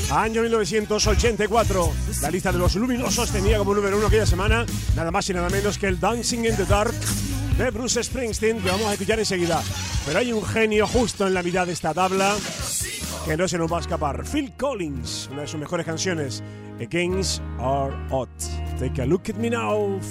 Año 1984. La lista de los luminosos tenía como número 1 aquella semana nada más y nada menos que el Dancing in the Dark de Bruce Springsteen, que vamos a escuchar enseguida. Pero hay un genio justo en la mitad de esta tabla que no se nos va a escapar. Phil Collins, una de sus mejores canciones, Against Our Odds. Take a look at me now.